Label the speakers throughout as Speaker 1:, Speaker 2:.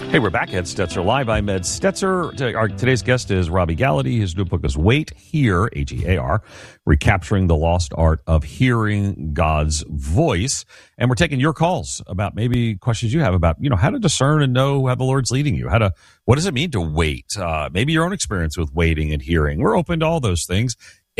Speaker 1: Hey, we're back. Ed Stetzer Live. I'm Ed Stetzer. Today's guest is Robbie Gallaty. His new book is Wait, Hear, H-E-A-R, Recapturing the Lost Art of Hearing God's Voice. And we're taking your calls about maybe questions you have about, how to discern and know how the Lord's leading you. What does it mean to wait? Maybe your own experience with waiting and hearing. We're open to all those things.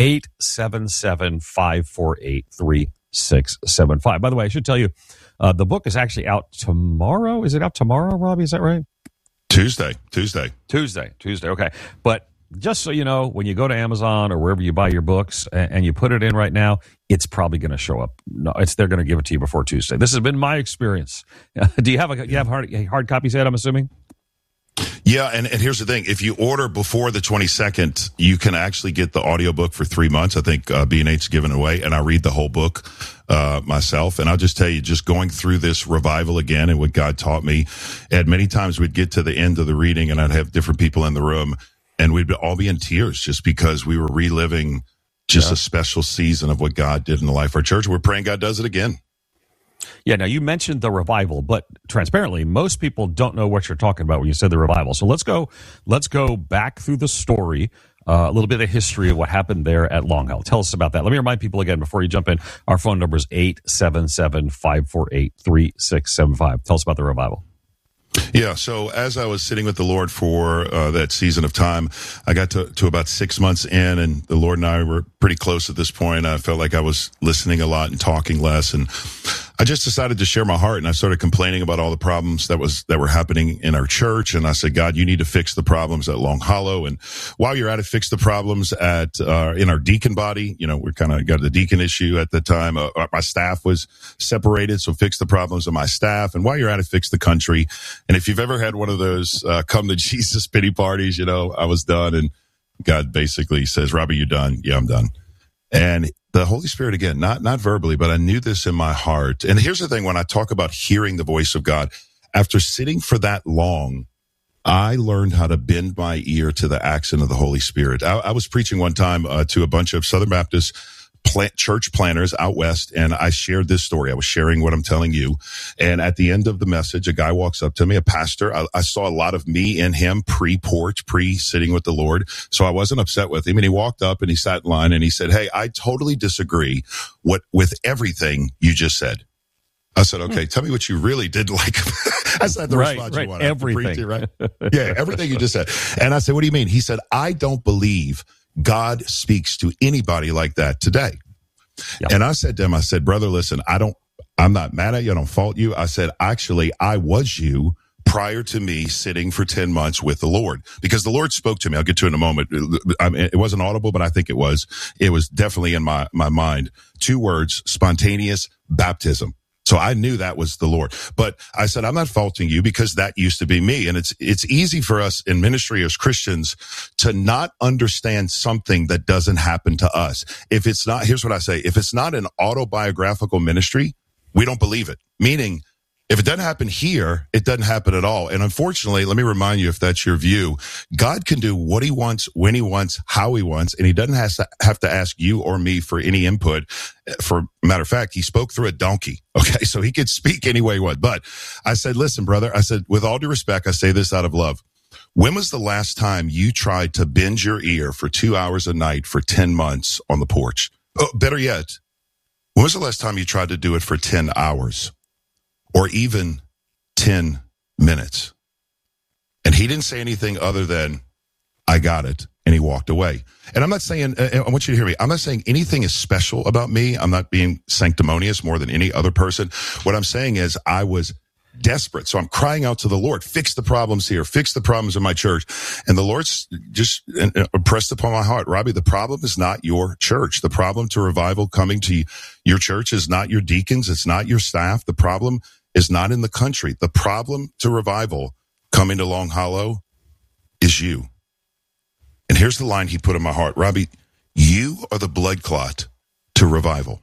Speaker 1: 877-548-3675. By the way, I should tell you, the book is actually out tomorrow. Is it out tomorrow, Robbie? Is that right?
Speaker 2: Tuesday.
Speaker 1: Okay. But just so you know, when you go to Amazon or wherever you buy your books and you put it in right now, it's probably going to show up. No, they're going to give it to you before Tuesday. This has been my experience. Do you have hard copies, Ed, I'm assuming?
Speaker 2: Yeah, and here's the thing. If you order before the 22nd, you can actually get the audiobook for 3 months. I think B&H's given it away, and I read the whole book myself. And I'll just tell you, just going through this revival again and what God taught me, and many times we'd get to the end of the reading, and I'd have different people in the room, and we'd all be in tears just because we were reliving just a special season of what God did in the life of our church. We're praying God does it again.
Speaker 1: Yeah, now you mentioned the revival, but transparently, most people don't know what you're talking about when you said the revival. So let's go back through the story, a little bit of history of what happened there at Long Hollow. Tell us about that. Let me remind people again before you jump in. Our phone number is 877-548-3675. Tell us about the revival.
Speaker 2: Yeah, so as I was sitting with the Lord for that season of time, I got to about 6 months in, and the Lord and I were pretty close at this point. I felt like I was listening a lot and talking less, and I just decided to share my heart, and I started complaining about all the problems that were happening in our church. And I said, God, you need to fix the problems at Long Hollow. And while you're at it, fix the problems in our deacon body. We kind of got the deacon issue at the time. My staff was separated, so fix the problems of my staff. And while you're at it, fix the country. And if you've ever had one of those come to Jesus pity parties, I was done. And God basically says, Robbie, you done? Yeah, I'm done. And the Holy Spirit, again, not verbally, but I knew this in my heart. And here's the thing, when I talk about hearing the voice of God, after sitting for that long, I learned how to bend my ear to the accent of the Holy Spirit. I was preaching one time to a bunch of Southern Baptist church planners out west, and I shared this story. I was sharing what I'm telling you. And at the end of the message, a guy walks up to me, a pastor. I saw a lot of me in him pre-porch, pre-sitting with the Lord. So I wasn't upset with him. And he walked up and he sat in line and he said, hey, I totally disagree with everything you just said. I said, okay, tell me what you really did like. That's not the response you wanted.
Speaker 1: Everything.
Speaker 2: Right? Yeah, everything you just said. And I said, what do you mean? He said, I don't believe God speaks to anybody like that today. Yep. And I said to him, brother, listen, I'm not mad at you. I don't fault you. I said, actually, I was you prior to me sitting for 10 months with the Lord, because the Lord spoke to me. I'll get to it in a moment. It wasn't audible, but I think it was definitely in my mind. 2 words, spontaneous baptism. So I knew that was the Lord. But I said, I'm not faulting you, because that used to be me. And it's easy for us in ministry as Christians to not understand something that doesn't happen to us. Here's what I say, if it's not an autobiographical ministry, we don't believe it. Meaning, if it doesn't happen here, it doesn't happen at all. And unfortunately, let me remind you, if that's your view, God can do what he wants, when he wants, how he wants, and he doesn't have to ask you or me for any input. For a matter of fact, he spoke through a donkey. Okay, so he could speak any way he wants. But I said, listen, brother, I said, with all due respect, I say this out of love. When was the last time you tried to bend your ear for 2 hours a night for 10 months on the porch? Oh, better yet, when was the last time you tried to do it for 10 hours? Or even 10 minutes. And he didn't say anything other than, I got it. And he walked away. And I'm not saying, I want you to hear me, I'm not saying anything is special about me. I'm not being sanctimonious more than any other person. What I'm saying is I was desperate. So I'm crying out to the Lord, fix the problems here, fix the problems in my church. And the Lord just impressed upon my heart, Robbie, the problem is not your church. The problem to revival coming to your church is not your deacons. It's not your staff. The problem is not in the country. The problem to revival coming to Long Hollow is you. And here's the line he put in my heart. Robbie, you are the blood clot to revival.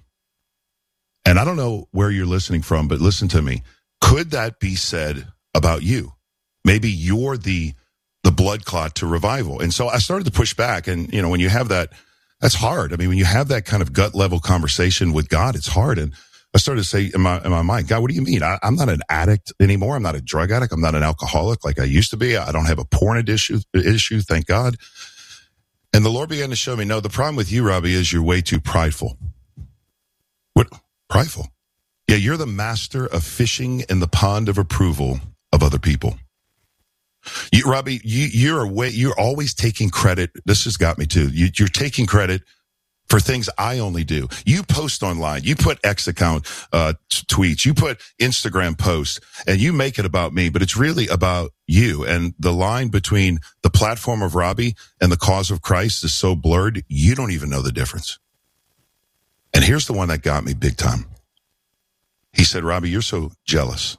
Speaker 2: And I don't know where you're listening from, but listen to me. Could that be said about you? Maybe you're the blood clot to revival. And so I started to push back. And, when you have that, that's hard. I mean, when you have that kind of gut level conversation with God, it's hard. And I started to say in my mind, God, what do you mean? I'm not an addict anymore. I'm not a drug addict. I'm not an alcoholic like I used to be. I don't have a porn issue, thank God. And the Lord began to show me, no, the problem with you, Robbie, is you're way too prideful. What? Prideful? Yeah, you're the master of fishing in the pond of approval of other people. Robbie, you're always taking credit. This has got me too. You're taking credit for things I only do. You post online, you put X account tweets, you put Instagram posts, and you make it about me, but it's really about you. And the line between the platform of Robbie and the cause of Christ is so blurred, you don't even know the difference. And here's the one that got me big time. He said, Robbie, you're so jealous.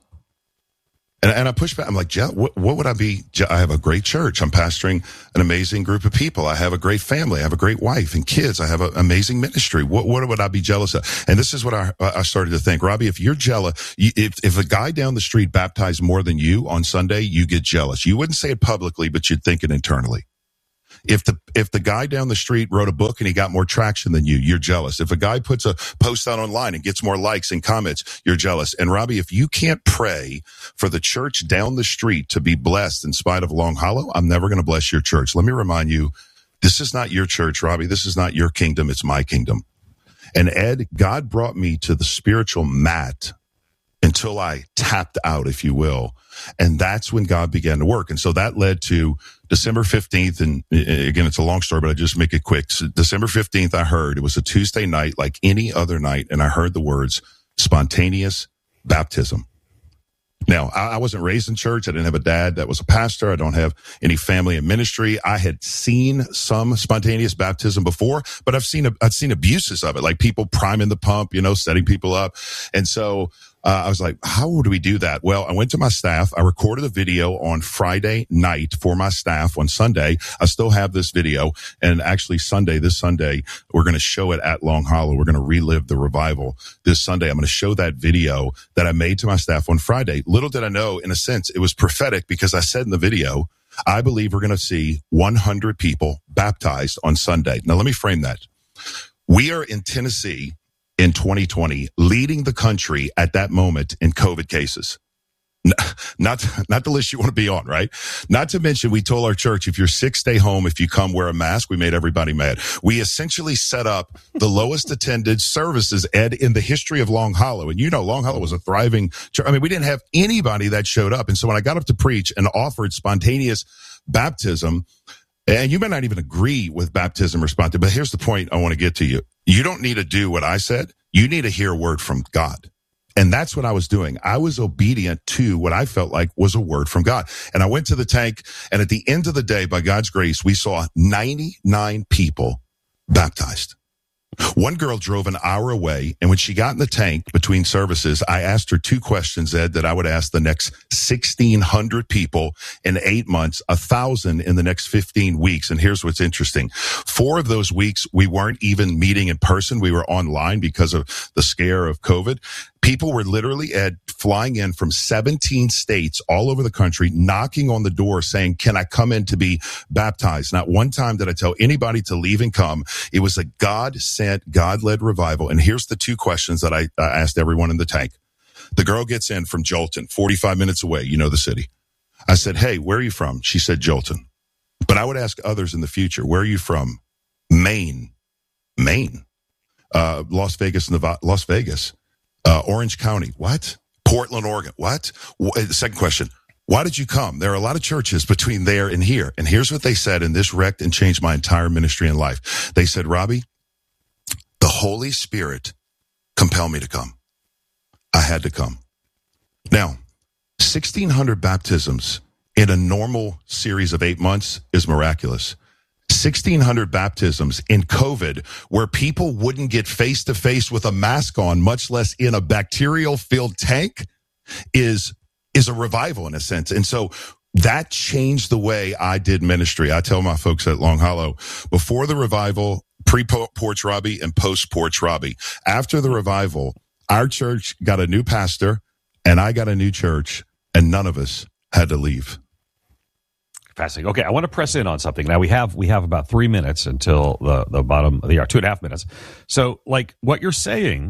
Speaker 2: And I pushed back. I'm like, what would I be? I have a great church. I'm pastoring an amazing group of people. I have a great family. I have a great wife and kids. I have an amazing ministry. What would I be jealous of? And this is what I started to think. Robbie, if you're jealous, if a guy down the street baptized more than you on Sunday, you get jealous. You wouldn't say it publicly, but you'd think it internally. If the guy down the street wrote a book and he got more traction than you, you're jealous. If a guy puts a post out online and gets more likes and comments, you're jealous. And Robbie, if you can't pray for the church down the street to be blessed in spite of Long Hollow, I'm never going to bless your church. Let me remind you, this is not your church, Robbie. This is not your kingdom. It's my kingdom. And Ed, God brought me to the spiritual mat until I tapped out, if you will. And that's when God began to work. And so that led to December 15th. And again, it's a long story, but I just make it quick. So December 15th, I heard, it was a Tuesday night like any other night. And I heard the words spontaneous baptism. Now, I wasn't raised in church. I didn't have a dad that was a pastor. I don't have any family in ministry. I had seen some spontaneous baptism before, but I've seen abuses of it, like people priming the pump, setting people up. And so I was like, how would we do that? Well, I went to my staff. I recorded a video on Friday night for my staff on Sunday. I still have this video. And actually this Sunday, we're going to show it at Long Hollow. We're going to relive the revival this Sunday. I'm going to show that video that I made to my staff on Friday. Little did I know, in a sense, it was prophetic because I said in the video, I believe we're going to see 100 people baptized on Sunday. Now, let me frame that. We are in Tennessee in 2020, leading the country at that moment in COVID cases. Not the list you want to be on, right? Not to mention, we told our church, if you're sick, stay home. If you come, wear a mask. We made everybody mad. We essentially set up the lowest attended services, Ed, in the history of Long Hollow. And Long Hollow was a thriving church. I mean, we didn't have anybody that showed up. And so when I got up to preach and offered spontaneous baptism, and you may not even agree with baptism or spontaneous, but here's the point I want to get to you. You don't need to do what I said. You need to hear a word from God. And that's what I was doing. I was obedient to what I felt like was a word from God. And I went to the tank, and at the end of the day, by God's grace, we saw 99 people baptized. One girl drove an hour away, and when she got in the tank between services, I asked her two questions, Ed, that I would ask the next 1,600 people in 8 months, 1,000 in the next 15 weeks. And here's what's interesting. 4 of those weeks, we weren't even meeting in person. We were online because of the scare of COVID. People were literally, Ed, flying in from 17 states all over the country, knocking on the door saying, can I come in to be baptized? Not one time did I tell anybody to leave and come. It was a God-sent, God-led revival. And here's the 2 questions that I asked everyone in the tank. The girl gets in from Jolton, 45 minutes away, the city. I said, hey, where are you from? She said, Jolton. But I would ask others in the future, where are you from? Maine. Las Vegas, Nevada. Las Vegas. Orange County. What? Portland, Oregon. What? The second question. Why did you come? There are a lot of churches between there and here. And here's what they said, and this wrecked and changed my entire ministry and life. They said, Robbie, the Holy Spirit compelled me to come. I had to come. Now, 1,600 baptisms in a normal series of 8 months is miraculous. 1,600 baptisms in COVID where people wouldn't get face to face with a mask on, much less in a bacterial filled tank, is a revival in a sense. And so that changed the way I did ministry. I tell my folks at Long Hollow, before the revival, pre-Porch Robbie and post-Porch Robbie. After the revival, our church got a new pastor and I got a new church, and none of us had to leave.
Speaker 1: Fascinating. Okay, I want to press in on something. Now we have about 3 minutes until the bottom of the hour, 2.5 minutes. So, like what you're saying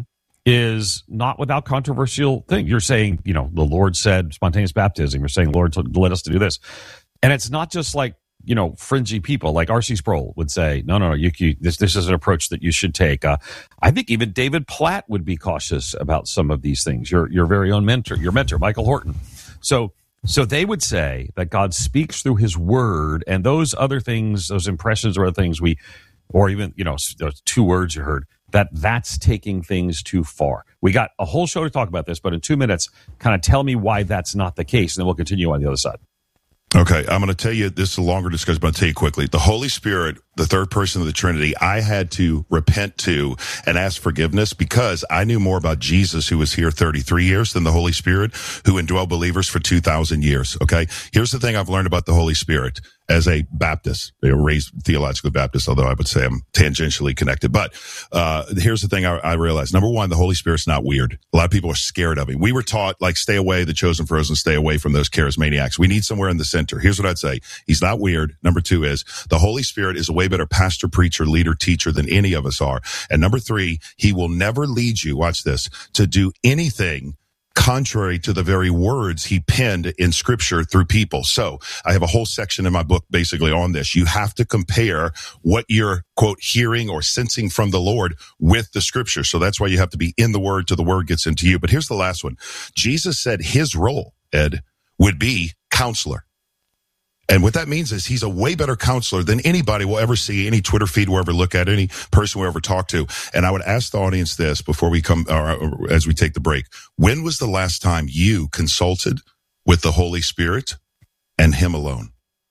Speaker 1: is not without controversial thing. You're saying, the Lord said spontaneous baptism. You're saying, Lord led us to do this. And it's not just like, fringy people like R.C. Sproul would say, no, this is an approach that you should take. I think even David Platt would be cautious about some of these things. Your very own mentor, Michael Horton. So they would say that God speaks through his word, and those other things, those impressions or other things or even, those 2 words you heard, that's taking things too far. We got a whole show to talk about this, but in 2 minutes, kind of tell me why that's not the case, and then we'll continue on the other side.
Speaker 2: Okay, I'm going to tell you, this is a longer discussion, but I'll tell you quickly. The Holy Spirit, the third person of the Trinity, I had to repent to and ask forgiveness because I knew more about Jesus, who was here 33 years, than the Holy Spirit, who indwelled believers for 2,000 years, okay? Here's the thing I've learned about the Holy Spirit as a Baptist, raised theologically Baptist, although I would say I'm tangentially connected. But here's the thing I realized. Number one, the Holy Spirit's not weird. A lot of people are scared of him. We were taught, stay away, the chosen frozen, stay away from those charismaniacs. We need somewhere in the center. Here's what I'd say. He's not weird. Number two is the Holy Spirit is a way better pastor, preacher, leader, teacher than any of us are. And number three, he will never lead you, watch this, to do anything contrary to the very words he penned in scripture through people. So I have a whole section in my book basically on this. You have to compare what you're, quote, hearing or sensing from the Lord with the scripture. So that's why you have to be in the word till the word gets into you. But here's the last one. Jesus said his role, Ed, would be counselor. And what that means is he's a way better counselor than anybody will ever see, any Twitter feed we'll ever look at, any person we'll ever talk to. And I would ask the audience this before we come, or as we take the break. When was the last time you consulted with the Holy Spirit and him alone?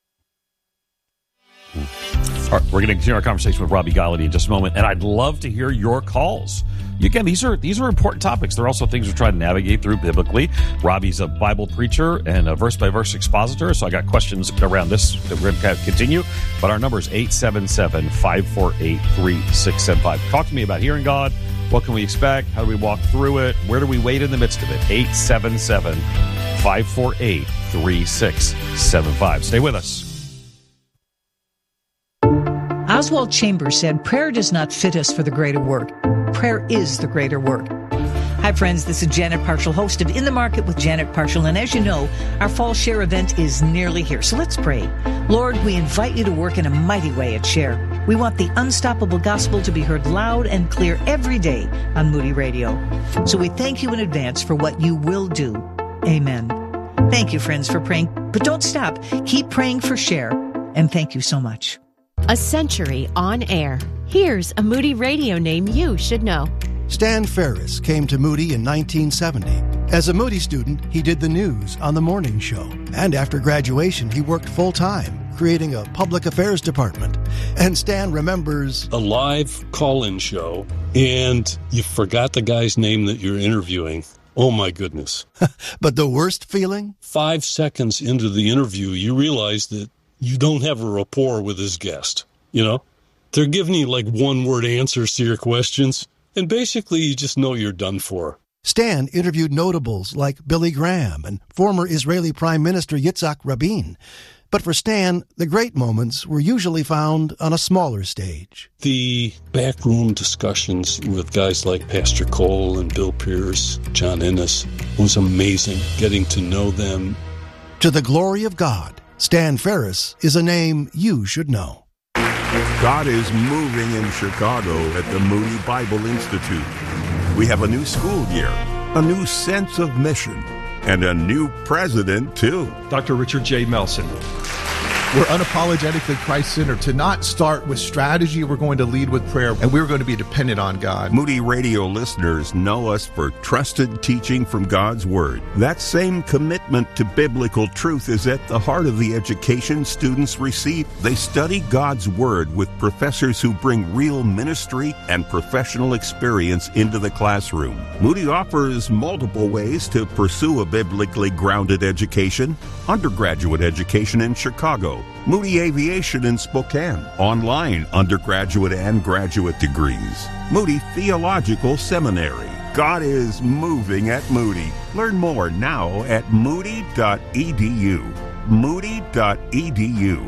Speaker 1: All right, we're going to continue our conversation with Robbie Gallaty in just a moment, and I'd love to hear your calls. Again, these are important topics. They're also things we're trying to navigate through biblically. Robbie's a Bible preacher and a verse-by-verse expositor, so I got questions around this that we're going to continue. But our number is 877-548-3675. Talk to me about hearing God. What can we expect? How do we walk through it? Where do we wait in the midst of it? 877-548-3675. Stay with us.
Speaker 3: Oswald Chambers said, "Prayer does not fit us for the greater work. Prayer is the greater work." Hi, friends. This is Janet Parshall, host of In the Market with Janet Parshall. And as you know, our Fall Share event is nearly here. So let's pray. Lord, we invite you to work in a mighty way at Share. We want the unstoppable gospel to be heard loud and clear every day on Moody Radio. So we thank you in advance for what you will do. Amen. Thank you, friends, for praying. But don't stop. Keep praying for Share. And thank you so much.
Speaker 4: A century on air. Here's a Moody Radio name you should know.
Speaker 5: Stan Ferris came to Moody in 1970. As a Moody student, he did the news on the morning show. And after graduation, he worked full-time, creating a public affairs department. And Stan remembers
Speaker 6: a live call-in show, and you forgot the guy's name that you're interviewing. Oh, my goodness.
Speaker 5: But the worst feeling?
Speaker 6: 5 seconds into the interview, you realize that you don't have a rapport with his guest. They're giving you one-word answers to your questions, and basically you just know you're done for.
Speaker 5: Stan interviewed notables like Billy Graham and former Israeli Prime Minister Yitzhak Rabin. But for Stan, the great moments were usually found on a smaller stage.
Speaker 6: The backroom discussions with guys like Pastor Cole and Bill Pierce, John Ennis, was amazing, getting to know them.
Speaker 5: To the glory of God, Stan Ferris is a name you should know.
Speaker 7: God is moving in Chicago at the Moody Bible Institute. We have a new school year, a new sense of mission, and a new president, too.
Speaker 8: Dr. Richard J. Melson. We're unapologetically Christ-centered. To not start with strategy, we're going to lead with prayer, and we're going to be dependent on God.
Speaker 7: Moody Radio listeners know us for trusted teaching from God's Word. That same commitment to biblical truth is at the heart of the education students receive. They study God's Word with professors who bring real ministry and professional experience into the classroom. Moody offers multiple ways to pursue a biblically grounded education. Undergraduate education in Chicago, Moody Aviation in Spokane, online undergraduate and graduate degrees, Moody Theological Seminary. God is moving at Moody. Learn more now at moody.edu. Moody.edu.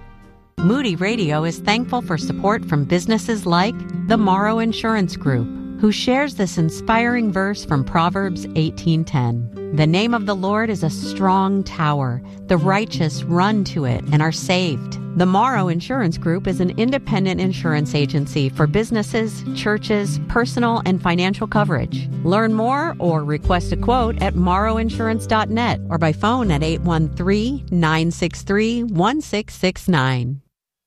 Speaker 9: Moody Radio is thankful for support from businesses like the Morrow Insurance Group,
Speaker 4: who shares this inspiring verse from Proverbs 18:10. The name of the Lord is a strong tower. The righteous run to it and are saved. The Morrow Insurance Group is an independent insurance agency for businesses, churches, personal and financial coverage. Learn more or request a quote at morrowinsurance.net or by phone at 813-963-1669.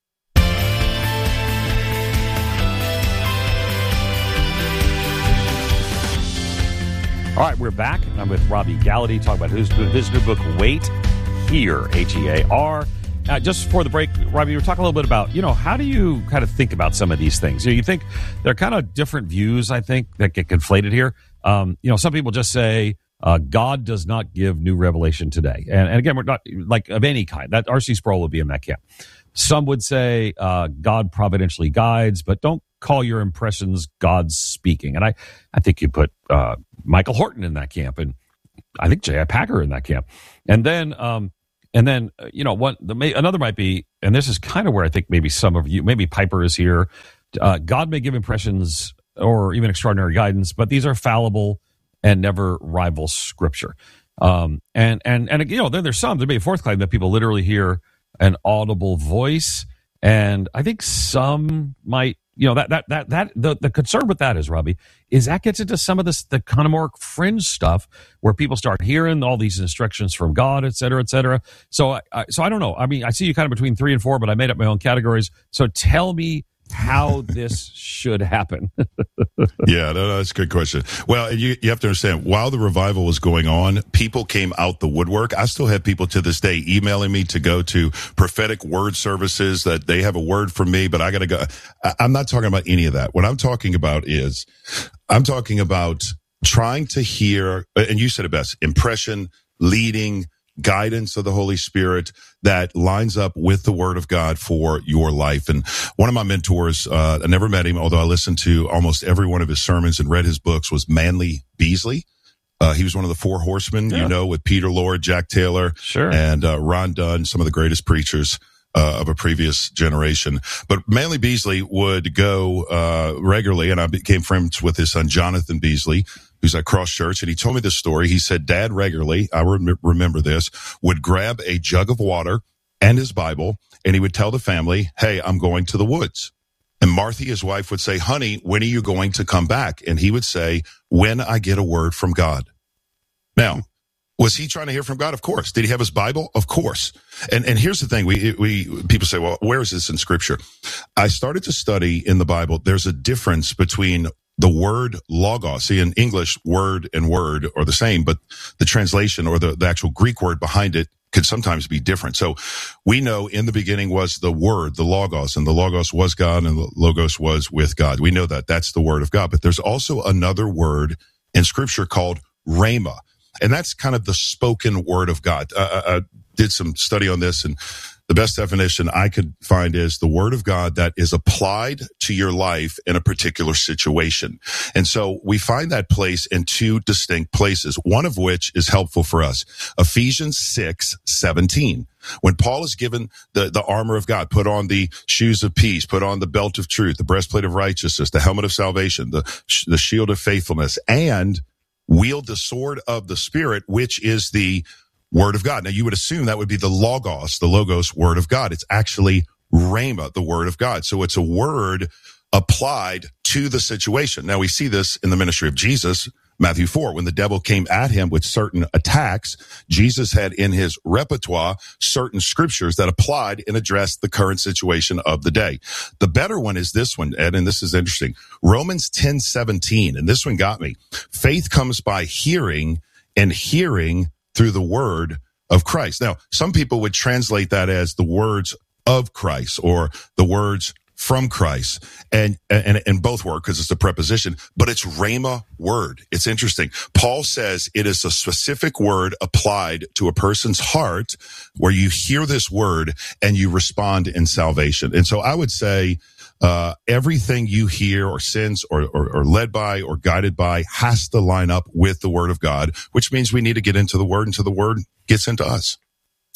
Speaker 1: All right, we're back. I'm with Robbie Gallaty talking about his new book, Wait Here, H-E-A-R. Just before the break, Robbie, you were talking a little bit about, how do you kind of think about some of these things? You think there are kind of different views, I think, that get conflated here. Some people just say, God does not give new revelation today. And again, we're not like of any kind. That R.C. Sproul would be in that camp. Some would say God providentially guides, but don't call your impressions God's speaking. And I think you put Michael Horton in that camp, and I think J.I. Packer in that camp. And then another might be, and this is kind of where I think maybe some of you, maybe Piper is here. God may give impressions or even extraordinary guidance, but these are fallible and never rival Scripture. Then there's some. There may be a fourth claim that people literally hear an audible voice, and I think some might. The concern with that is, Robbie, is that gets into some of the kind of more fringe stuff where people start hearing all these instructions from God, et cetera, et cetera. So I don't know. I mean, I see you kind of between 3 and 4, but I made up my own categories. So tell me how this should happen.
Speaker 2: Yeah, that's a good question. Well, you have to understand, while the revival was going on, people came out the woodwork. I still have people to this day emailing me to go to prophetic word services that they have a word from me, but I got to go. I'm not talking about any of that. What I'm talking about trying to hear, and you said it best, impression, leading, guidance of the Holy Spirit that lines up with the Word of God for your life. And one of my mentors, I never met him, although I listened to almost every one of his sermons and read his books, was Manly Beasley. He was one of the Four Horsemen, with Peter Lord, Jack Taylor,
Speaker 1: sure,
Speaker 2: and Ron Dunn, some of the greatest preachers of a previous generation. But Manly Beasley would go regularly, and I became friends with his son, Jonathan Beasley, who's at Cross Church, and he told me this story. He said, Dad regularly, I remember this, would grab a jug of water and his Bible, and he would tell the family, hey, I'm going to the woods. And Martha, his wife, would say, honey, when are you going to come back? And he would say, when I get a word from God. Now, was he trying to hear from God? Of course. Did he have his Bible? Of course. And here's the thing. People say, well, where is this in Scripture? I started to study in the Bible. There's a difference between the word logos. See, in English, word and word are the same, but the translation or the actual Greek word behind it could sometimes be different. So we know in the beginning was the word, the logos, and the logos was God and the logos was with God. We know that. That's the word of God. But there's also another word in Scripture called rhema. And that's kind of the spoken word of God. I did some study on this, and the best definition I could find is the word of God that is applied to your life in a particular situation. And so we find that place in two distinct places, one of which is helpful for us. Ephesians 6:17. When Paul is given the armor of God, put on the shoes of peace, put on the belt of truth, the breastplate of righteousness, the helmet of salvation, the shield of faithfulness, and wield the sword of the Spirit, which is the Word of God. Now, you would assume that would be the logos Word of God. It's actually rhema, the Word of God. So it's a word applied to the situation. Now, we see this in the ministry of Jesus, Matthew 4. When the devil came at him with certain attacks, Jesus had in his repertoire certain scriptures that applied and addressed the current situation of the day. The better one is this one, Ed, and this is interesting. Romans 10:17, and this one got me. Faith comes by hearing, and hearing through the word of Christ. Now, some people would translate that as the words of Christ or the words from Christ, and both work because it's a preposition, but it's rhema word. It's interesting. Paul says it is a specific word applied to a person's heart where you hear this word and you respond in salvation. And so I would say everything you hear or sense or led by or guided by has to line up with the word of God, which means we need to get into the word until the word gets into us.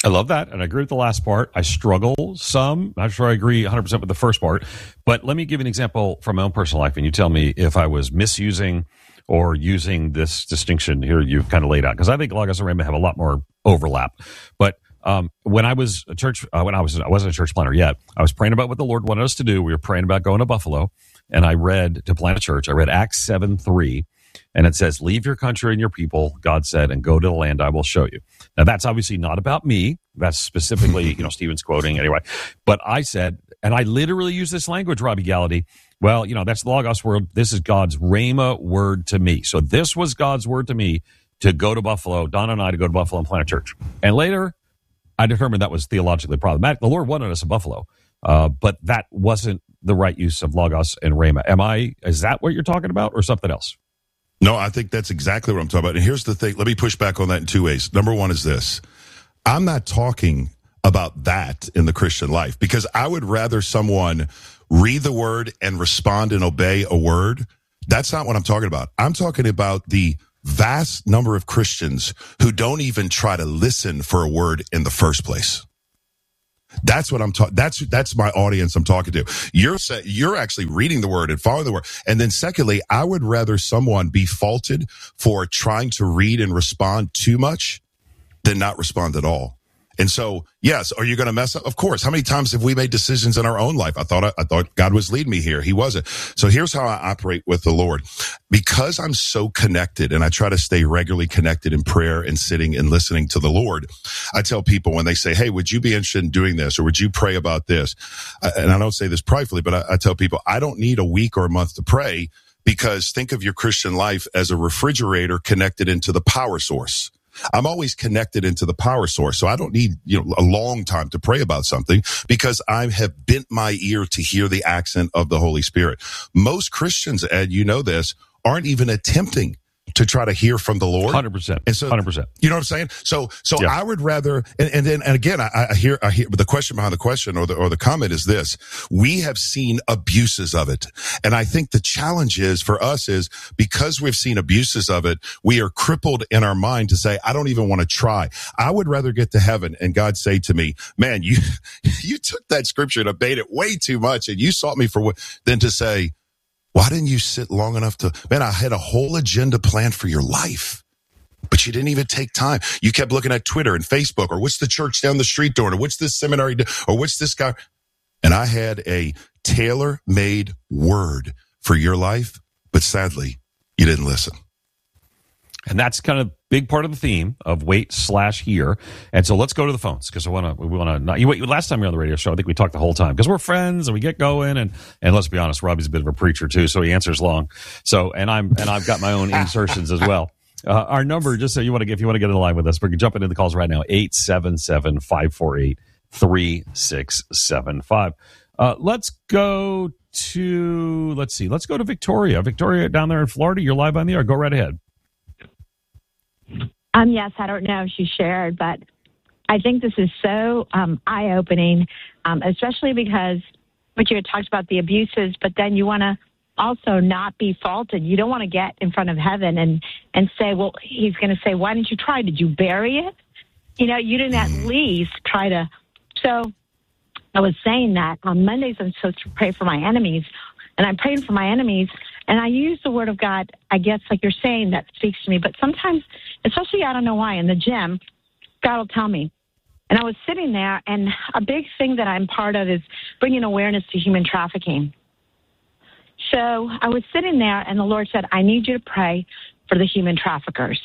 Speaker 1: I love that, and I agree with the last part. I struggle some. Not sure I agree 100% with the first part, but let me give you an example from my own personal life, and you tell me if I was misusing or using this distinction here you've kind of laid out, because I think Logos and Rhema have a lot more overlap. But when I was a church, I wasn't a church planner yet. I was praying about what the Lord wanted us to do. We were praying about going to Buffalo, and I read to plant a church. I read Acts 7:3. And it says, leave your country and your people, God said, and go to the land I will show you. Now, that's obviously not about me. That's specifically, Stephen's quoting anyway. But I said, and I literally use this language, Robbie Gallaty. Well, that's the Logos word. This is God's Rhema word to me. So this was God's word to me to go to Buffalo, Donna and I to go to Buffalo and plant a church. And later, I determined that was theologically problematic. The Lord wanted us in Buffalo, but that wasn't the right use of Logos and Rhema. Is that what you're talking about or something else?
Speaker 2: No, I think that's exactly what I'm talking about. And here's the thing. Let me push back on that in two ways. Number one is this. I'm not talking about that in the Christian life, because I would rather someone read the word and respond and obey a word. That's not what I'm talking about. I'm talking about the vast number of Christians who don't even try to listen for a word in the first place. That's what I'm talking. That's my audience I'm talking to. You're actually reading the word and following the word. And then secondly, I would rather someone be faulted for trying to read and respond too much than not respond at all. And so, yes, are you going to mess up? Of course. How many times have we made decisions in our own life? I thought God was leading me here. He wasn't. So here's how I operate with the Lord. Because I'm so connected and I try to stay regularly connected in prayer and sitting and listening to the Lord, I tell people when they say, hey, would you be interested in doing this? Or would you pray about this? And I don't say this pridefully, but I tell people I don't need a week or a month to pray, because think of your Christian life as a refrigerator connected into the power source. I'm always connected into the power source. So I don't need, a long time to pray about something, because I have bent my ear to hear the accent of the Holy Spirit. Most Christians, Ed, this, aren't even attempting to try to hear from the Lord.
Speaker 1: 100%.
Speaker 2: And so,
Speaker 1: 100%.
Speaker 2: You know what I'm saying? So yeah. I would rather, and again, I hear the question behind the question or the comment is this: we have seen abuses of it. And I think the challenge is for us is because we've seen abuses of it, we are crippled in our mind to say, I don't even want to try. I would rather get to heaven and God say to me, man, you took that scripture and obeyed it way too much and you sought me for what, than to say, why didn't you sit long enough I had a whole agenda planned for your life, but you didn't even take time. You kept looking at Twitter and Facebook, or what's the church down the street doing, or what's this seminary, or what's this guy. And I had a tailor-made word for your life, but sadly, you didn't listen.
Speaker 1: And that's kind of big part of the theme of wait/hear. And so let's go to the phones, because we want to. Last time you were on the radio show, I think we talked the whole time because we're friends and we get going. And let's be honest, Robbie's a bit of a preacher too, so he answers long. So I've got my own insertions as well. Our number, just so if you want to get in the line with us, we're jumping into the calls right now. 877-548-3675. Let's go to Victoria. Victoria down there in Florida. You're live on the air. Go right ahead.
Speaker 9: Yes, I don't know if she shared, but I think this is so eye-opening, especially because what you had talked about the abuses, but then you want to also not be faulted. You don't want to get in front of heaven and say, well, he's going to say, why didn't you try? Did you bury it? You didn't at least try to. So I was saying that on Mondays I'm supposed to pray for my enemies, and I'm praying for my enemies. And I use the word of God, I guess, like you're saying, that speaks to me. But sometimes, especially, I don't know why, in the gym, God will tell me. And I was sitting there, and a big thing that I'm part of is bringing awareness to human trafficking. So I was sitting there, and the Lord said, I need you to pray for the human traffickers.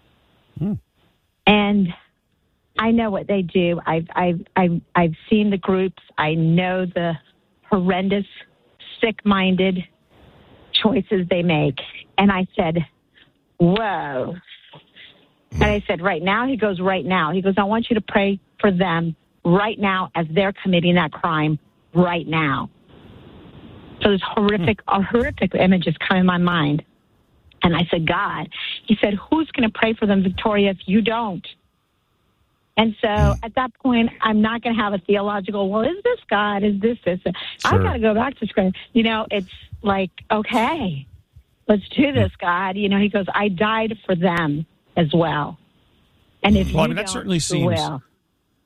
Speaker 9: And I know what they do. I've seen the groups. I know the horrendous, sick-minded choices they make. And I said, whoa. And I said, right now? He goes, right now. He goes, I want you to pray for them right now as they're committing that crime right now. So this horrific images come in my mind. And I said, God, he said, who's going to pray for them, Victoria, if you don't? And so at that point, I'm not going to have a theological, well, is this God? Is this? Sure. I've got to go back to scripture. It's like, okay, let's do this, God. He goes, I died for them as well. And if that certainly seems.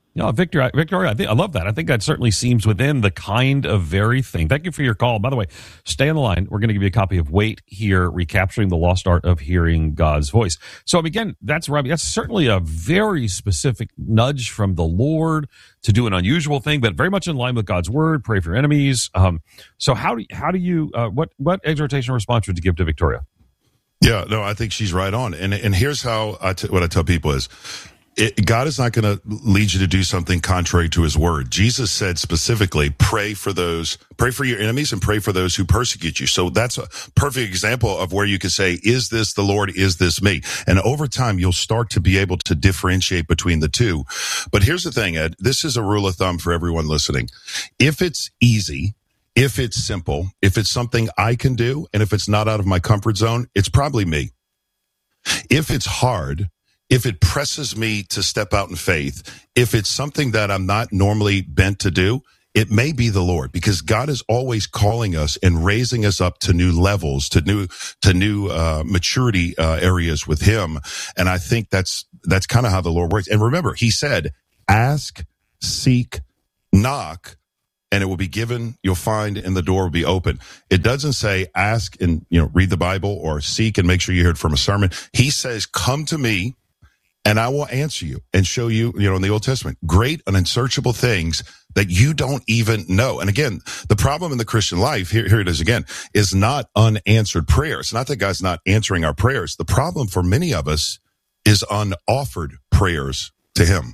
Speaker 1: No, Victoria, I love that. I think that certainly seems within the kind of very thing. Thank you for your call. By the way, stay on the line. We're going to give you a copy of Wait Here, Recapturing the Lost Art of Hearing God's Voice. So again, that's Robbie. That's certainly a very specific nudge from the Lord to do an unusual thing, but very much in line with God's word. Pray for your enemies. So how do you what exhortation response would you give to Victoria?
Speaker 2: Yeah, no, I think she's right on. And here's how what I tell people is, God is not going to lead you to do something contrary to his word. Jesus said specifically, pray for your enemies and pray for those who persecute you. So that's a perfect example of where you can say, is this the Lord? Is this me? And over time, you'll start to be able to differentiate between the two. But here's the thing, Ed, this is a rule of thumb for everyone listening. If it's easy, if it's simple, if it's something I can do, and if it's not out of my comfort zone, it's probably me. If it's hard, if it presses me to step out in faith, if it's something that I'm not normally bent to do, it may be the Lord, because God is always calling us and raising us up to new levels, to new maturity areas with him. And I think that's kind of how the Lord works. And remember, he said, ask, seek, knock, and it will be given, you'll find, and the door will be open. It doesn't say ask and, read the Bible, or seek and make sure you hear it from a sermon. He says, come to me and I will answer you and show you, in the Old Testament, great and unsearchable things that you don't even know. And again, the problem in the Christian life, here it is again, is not unanswered prayers. It's not that God's not answering our prayers. The problem for many of us is unoffered prayers to him.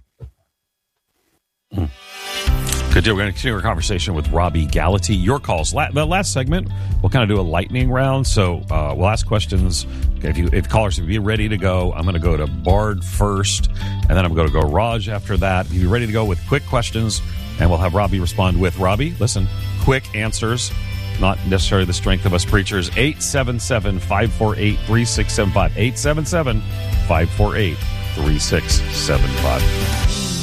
Speaker 1: Good deal. We're going to continue our conversation with Robbie Gallaty. Your calls. The last segment, we'll kind of do a lightning round. So we'll ask questions. If callers, be ready to go. I'm going to go to Bard first, and then I'm going to go Raj after that. Be ready to go with quick questions, and we'll have Robbie respond with. Robbie, listen, quick answers, not necessarily the strength of us preachers. 877-548-3675. 877-548-3675.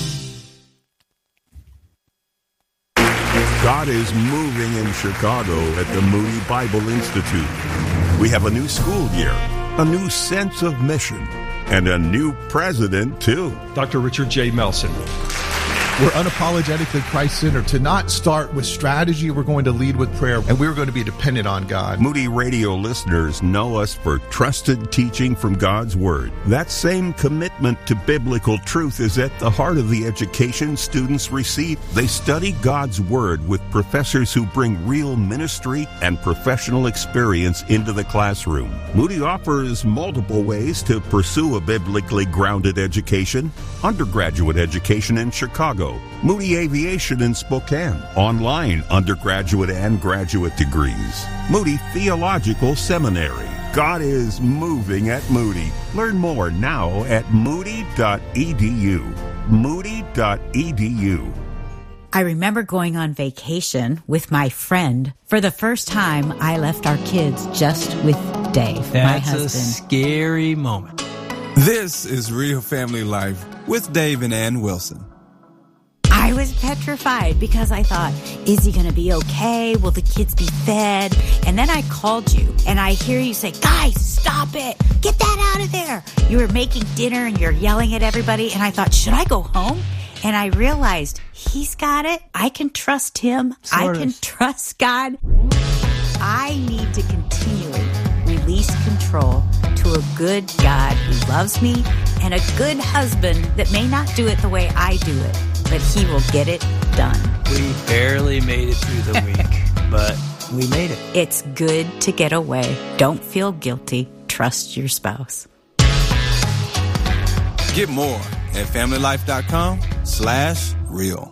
Speaker 7: God is moving in Chicago at the Moody Bible Institute. We have a new school year, a new sense of mission, and a new president, too.
Speaker 8: Dr. Richard J. Melson. We're unapologetically Christ-centered. To not start with strategy, we're going to lead with prayer, and we're going to be dependent on God.
Speaker 7: Moody Radio listeners know us for trusted teaching from God's Word. That same commitment to biblical truth is at the heart of the education students receive. They study God's Word with professors who bring real ministry and professional experience into the classroom. Moody offers multiple ways to pursue a biblically grounded education. Undergraduate education in Chicago, Moody Aviation in Spokane, online undergraduate and graduate degrees, Moody Theological Seminary. God is moving at Moody. Learn more now at moody.edu. Moody.edu.
Speaker 10: I remember going on vacation with my friend. For the first time, I left our kids just with Dave, my husband.
Speaker 11: That's a scary moment. This is Real Family Life with Dave and Ann Wilson.
Speaker 10: I was petrified because I thought, is he going to be okay? Will the kids be fed? And then I called you and I hear you say, guys, stop it. Get that out of there. You were making dinner and you're yelling at everybody. And I thought, should I go home? And I realized he's got it. I can trust him. I can trust God. I need to continually release control to a good God who loves me and a good husband that may not do it the way I do it, but he will get it done.
Speaker 11: We barely made it through the week, but we made it.
Speaker 10: It's good to get away. Don't feel guilty. Trust your spouse.
Speaker 11: Get more at familylife.com/real.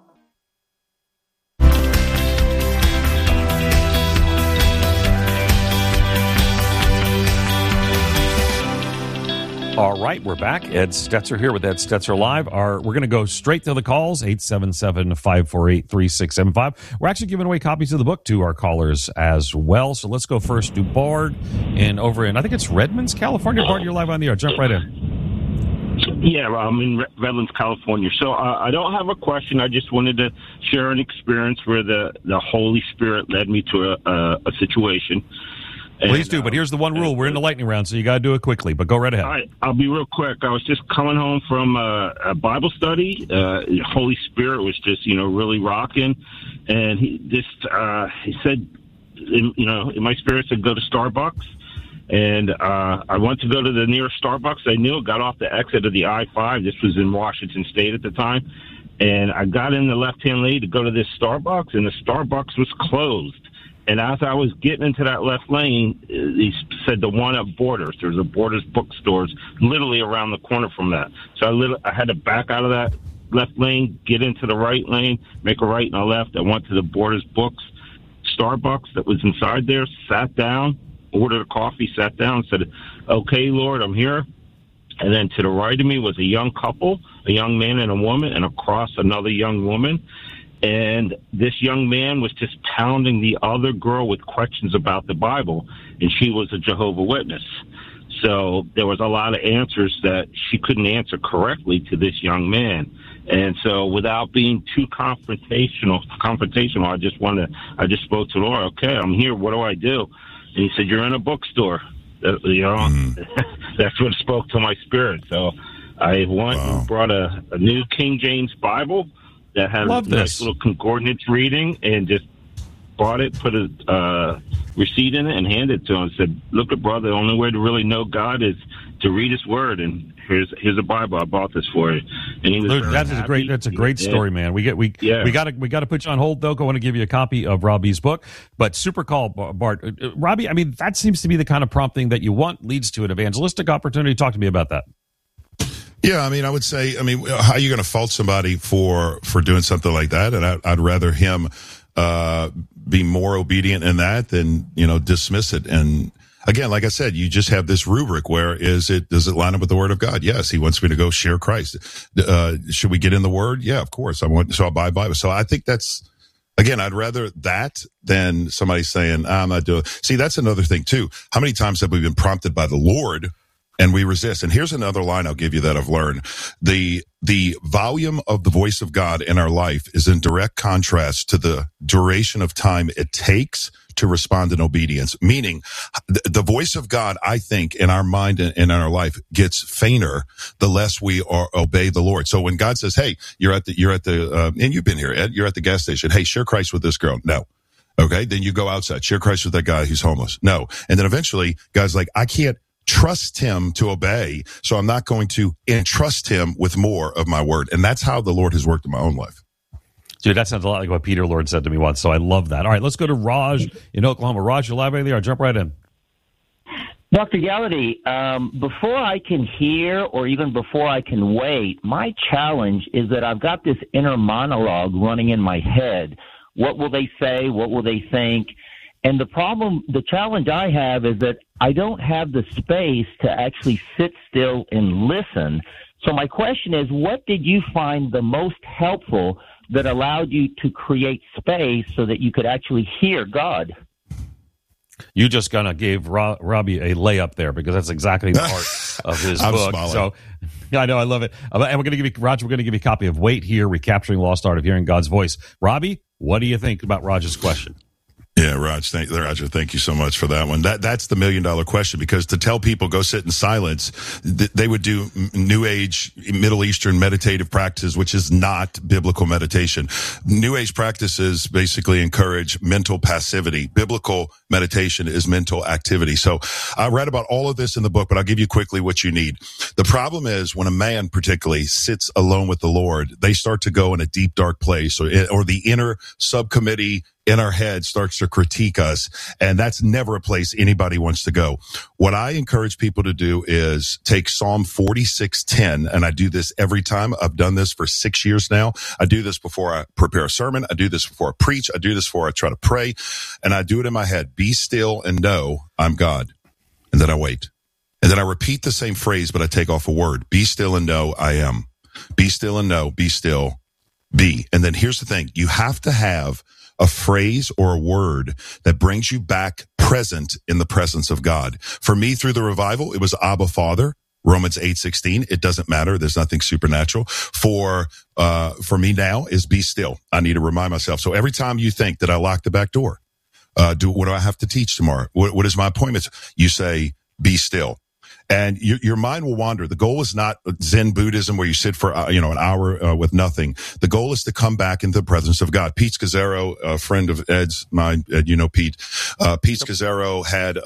Speaker 1: All right, we're back. Ed Stetzer here with Ed Stetzer Live. We're going to go straight to the calls, 877-548-3675. We're actually giving away copies of the book to our callers as well. So let's go first to Bard over in, I think it's Redlands, California. Bard, you're live on the air. Jump right in.
Speaker 12: Yeah, I'm in Redlands, California. So I don't have a question. I just wanted to share an experience where the Holy Spirit led me to a situation.
Speaker 1: Please do, but here's the one rule. We're in the lightning round, so you got to do it quickly, but go right ahead.
Speaker 12: All right, I'll be real quick. I was just coming home from a Bible study. Holy Spirit was just, really rocking. And he said, in my spirit, said, go to Starbucks. And I went to go to the nearest Starbucks. I knew it, got off the exit of the I-5. This was in Washington State at the time. And I got in the left-hand lane to go to this Starbucks, and the Starbucks was closed. And as I was getting into that left lane, he said the one at Borders. There's a Borders bookstores literally around the corner from that. So I had to back out of that left lane, get into the right lane, make a right and a left. I went to the Borders Books Starbucks that was inside there, sat down, ordered a coffee, sat down, said, okay, Lord, I'm here. And then to the right of me was a young couple, a young man and a woman, and across another young woman. And this young man was just pounding the other girl with questions about the Bible, and she was a Jehovah's Witness. So there was a lot of answers that she couldn't answer correctly to this young man. And so without being too confrontational, I just spoke to Laura, okay, I'm here, what do I do? And he said, you're in a bookstore. That's what spoke to my spirit. So I went and brought a new King James Bible that had a nice little concordance reading, and just bought it, put a receipt in it, and handed it to him and said, look, brother, the only way to really know God is to read his word, and here's a Bible. I bought this for you. And he was
Speaker 1: that's a great story, man. We got to put you on hold, though. I want to give you a copy of Robbie's book, but super call, Bart. Robbie, I mean, that seems to be the kind of prompting that you want, leads to an evangelistic opportunity. Talk to me about that.
Speaker 2: Yeah, I mean, I would say, how are you going to fault somebody for doing something like that? And I'd rather him be more obedient in that than, dismiss it. And again, like I said, you just have this rubric. Where does it line up with the Word of God? Yes, he wants me to go share Christ. Should we get in the Word? Yeah, of course. So I'll buy Bible. So I think that's, again, I'd rather that than somebody saying, I'm not doing. See, that's another thing too. How many times have we been prompted by the Lord and we resist? And here's another line I'll give you that I've learned. The volume of the voice of God in our life is in direct contrast to the duration of time it takes to respond in obedience. Meaning, the voice of God, I think, in our mind and in our life gets fainter the less we obey the Lord. So when God says, hey, you're at the and you've been here, Ed, you're at the gas station. Hey, share Christ with this girl. No. Okay. Then you go outside, share Christ with that guy who's homeless. No. And then eventually God's like, I can't trust him to obey, so I'm not going to entrust him with more of my word. And that's how the Lord has worked in my own life.
Speaker 1: Dude, that sounds a lot like what Peter Lord said to me once, so I love that. All right, let's go to Raj in Oklahoma. Raj, you're live right there. I'll jump right in.
Speaker 13: Dr. Gallaty, before I can hear or even before I can wait, my challenge is that I've got this inner monologue running in my head. What will they say? What will they think? And the challenge I have is that I don't have the space to actually sit still and listen. So my question is, what did you find the most helpful that allowed you to create space so that you could actually hear God?
Speaker 1: You just kind of gave Robbie a layup there, because that's exactly the heart of his book.
Speaker 2: Smiling.
Speaker 1: So I know, I love it. And we're going to give you, Roger, we're going to give you a copy of Wait Here, Recapturing the Lost Art of Hearing God's Voice. Robbie, what do you think about Roger's question?
Speaker 2: Yeah, Roger, thank you so much for that one. That's the $1 million question, because to tell people go sit in silence, they would do New Age, Middle Eastern meditative practices, which is not biblical meditation. New Age practices basically encourage mental passivity. Biblical meditation is mental activity. So I read about all of this in the book, but I'll give you quickly what you need. The problem is when a man particularly sits alone with the Lord, they start to go in a deep, dark place, or the inner subcommittee in our head starts to critique us, and that's never a place anybody wants to go. What I encourage people to do is take Psalm 46:10, and I do this every time. I've done this for 6 years now. I do this before I prepare a sermon. I do this before I preach. I do this before I try to pray, and I do it in my head. Be still and know I'm God. And then I wait. And then I repeat the same phrase, but I take off a word. Be still and know I am. Be still and know, be still, be. And then here's the thing. You have to have a phrase or a word that brings you back present in the presence of God. For me, through the revival, it was Abba Father, Romans 8:16. It doesn't matter. There's nothing supernatural. For me now is be still. I need to remind myself. So every time you think that I locked the back door, What do I have to teach tomorrow? What is my appointment? You say, be still. And your mind will wander. The goal is not Zen Buddhism where you sit for, an hour with nothing. The goal is to come back into the presence of God. Pete Scazzaro, a friend of Ed's, mine, Ed, Pete. Pete Scazzaro had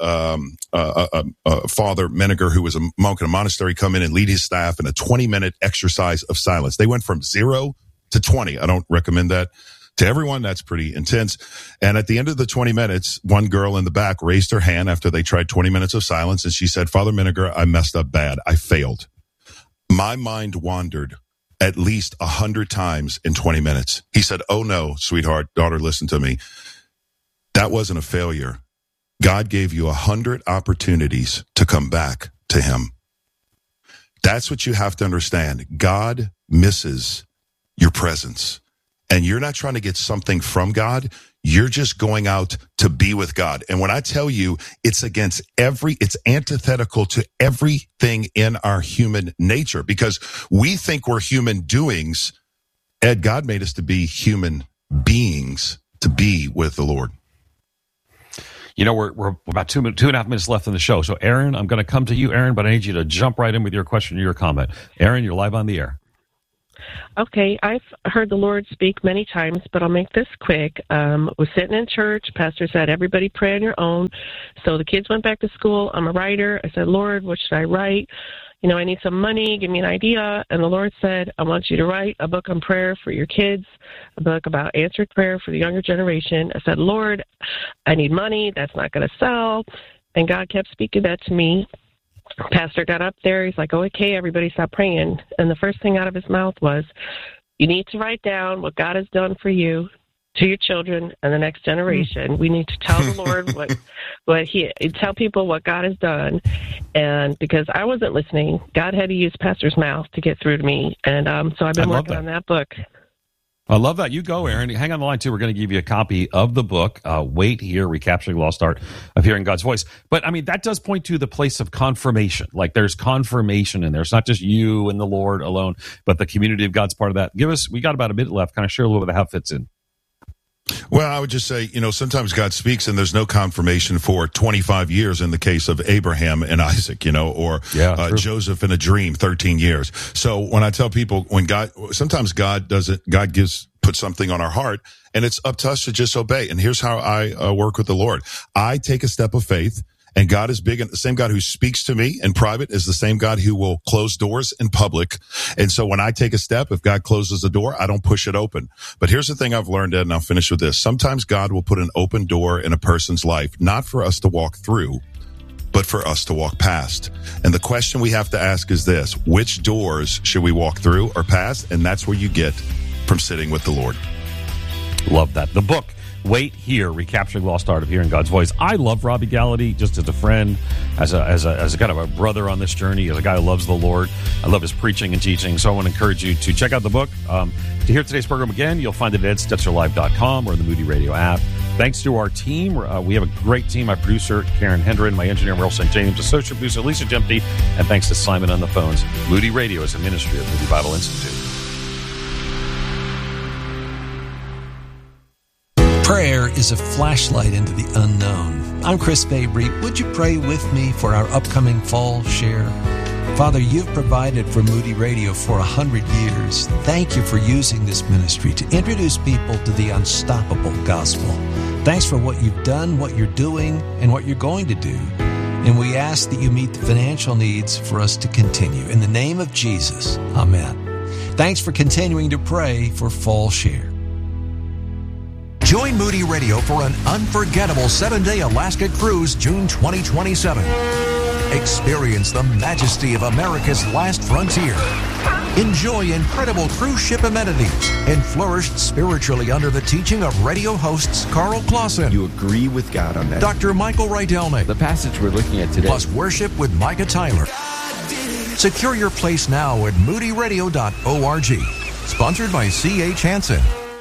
Speaker 2: Father Menninger, who was a monk in a monastery, come in and lead his staff in a 20-minute exercise of silence. They went from 0 to 20. I don't recommend that to everyone. That's pretty intense. And at the end of the 20 minutes, one girl in the back raised her hand after they tried 20 minutes of silence. And she said, Father Menninger, I messed up bad. I failed. My mind wandered at least 100 times in 20 minutes. He said, oh no, sweetheart, daughter, listen to me. That wasn't a failure. God gave you 100 opportunities to come back to him. That's what you have to understand. God misses your presence. And you're not trying to get something from God. You're just going out to be with God. And when I tell you it's antithetical to everything in our human nature, because we think we're human doings. Ed, God made us to be human beings to be with the Lord.
Speaker 1: We're about 2.5 minutes left in the show. So Aaron, I'm going to come to you, Aaron, but I need you to jump right in with your question or your comment. Aaron, you're live on the air.
Speaker 14: Okay, I've heard the Lord speak many times, but I'll make this quick. Was sitting in church. Pastor said, everybody pray on your own. So the kids went back to school. I'm a writer. I said, Lord, what should I write? I need some money. Give me an idea. And the Lord said, I want you to write a book on prayer for your kids, a book about answered prayer for the younger generation. I said, Lord, I need money. That's not going to sell. And God kept speaking that to me. Pastor got up there. He's like, okay, everybody stop praying. And the first thing out of his mouth was, you need to write down what God has done for you to your children and the next generation. We need to tell the Lord tell people what God has done. And because I wasn't listening, God had to use Pastor's mouth to get through to me. And so I've been working on that book.
Speaker 1: I love that. You go, Aaron. Hang on the line, too. We're going to give you a copy of the book, Wait Here, Recapturing the Lost Art of Hearing God's Voice. But, that does point to the place of confirmation. Like, there's confirmation in there. It's not just you and the Lord alone, but the community of God's part of that. We got about a minute left. Kind of share a little bit of how it fits in.
Speaker 2: Well, I would just say, sometimes God speaks and there's no confirmation for 25 years in the case of Abraham and Isaac, Joseph in a dream, 13 years. So when I tell people sometimes God put something on our heart and it's up to us to just obey. And here's how I work with the Lord. I take a step of faith. And God is big, and the same God who speaks to me in private is the same God who will close doors in public. And so when I take a step, if God closes the door, I don't push it open. But here's the thing I've learned, Ed, and I'll finish with this. Sometimes God will put an open door in a person's life, not for us to walk through, but for us to walk past. And the question we have to ask is this: which doors should we walk through or past? And that's where you get from sitting with the Lord.
Speaker 1: Love that. The book, Wait Here, Recapturing the Lost Art of Hearing God's Voice. I love Robbie Gallaty just as a friend, as a kind of a brother on this journey, as a guy who loves the Lord. I love his preaching and teaching, so I want to encourage you to check out the book. To hear today's program again, you'll find it at edstetzerlive.com or in the Moody Radio app. Thanks to our team. We have a great team. My producer, Karen Hendren, my engineer, Merle St. James, associate producer, Lisa Jempty, and thanks to Simon on the phones. Moody Radio is a ministry of Moody Bible Institute.
Speaker 15: Prayer is a flashlight into the unknown. I'm Chris Fabry. Would you pray with me for our upcoming fall share? Father, you've provided for Moody Radio for 100 years. Thank you for using this ministry to introduce people to the unstoppable gospel. Thanks for what you've done, what you're doing, and what you're going to do. And we ask that you meet the financial needs for us to continue. In the name of Jesus, amen. Thanks for continuing to pray for Fall Share.
Speaker 16: Join Moody Radio for an unforgettable 7-day Alaska cruise, June 2027. Experience the majesty of America's last frontier. Enjoy incredible cruise ship amenities and flourish spiritually under the teaching of radio hosts Carl Clausen.
Speaker 17: You agree with God on that.
Speaker 16: Dr. Michael Rydelnik.
Speaker 17: The passage we're looking at today.
Speaker 16: Plus worship with Micah Tyler. Secure your place now at moodyradio.org. Sponsored by C.H. Hansen.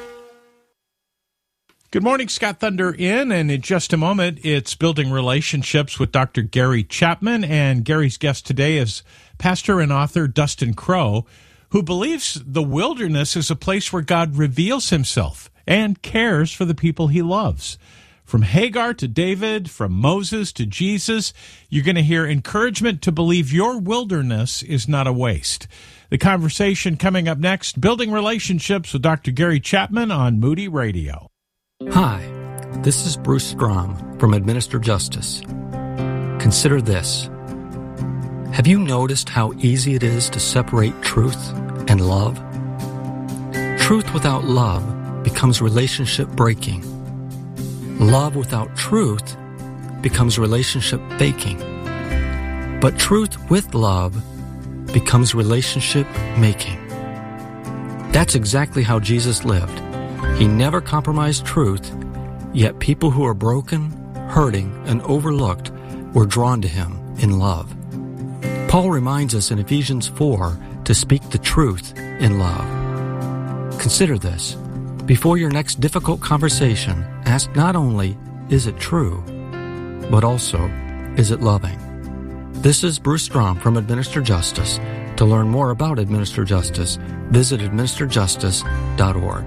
Speaker 18: Good morning, Scott Thunder in, and in just a moment, it's Building Relationships with Dr. Gary Chapman, and Gary's guest today is pastor and author Dustin Crow, who believes the wilderness is a place where God reveals himself and cares for the people he loves. From Hagar to David, from Moses to Jesus, you're going to hear encouragement to believe your wilderness is not a waste. The conversation coming up next, building relationships with Dr. Gary Chapman on Moody Radio.
Speaker 19: Hi, this is Bruce Strom from Administer Justice. Consider this. Have you noticed how easy it is to separate truth and love? Truth without love becomes relationship breaking. Love without truth becomes relationship faking. But truth with love becomes relationship making. That's exactly how Jesus lived. He never compromised truth, yet people who are broken, hurting, and overlooked were drawn to him in love. Paul reminds us in Ephesians 4 to speak the truth in love. Consider this. Before your next difficult conversation, ask not only, is it true, but also, is it loving? This is Bruce Strom from Administer Justice. To learn more about Administer Justice, visit administerjustice.org.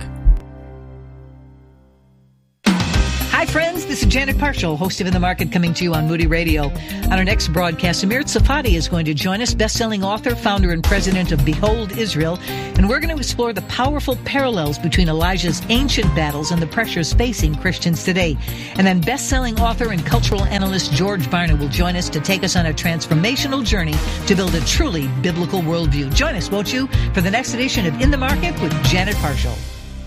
Speaker 3: Hi, friends. This is Janet Parshall, host of In the Market, coming to you on Moody Radio. On our next broadcast, Amir Tsafati is going to join us, best-selling author, founder, and president of Behold Israel, and we're going to explore the powerful parallels between Elijah's ancient battles and the pressures facing Christians today. And then best-selling author and cultural analyst George Barna will join us to take us on a transformational journey to build a truly biblical worldview. Join us, won't you, for the next edition of In the Market with Janet Parshall.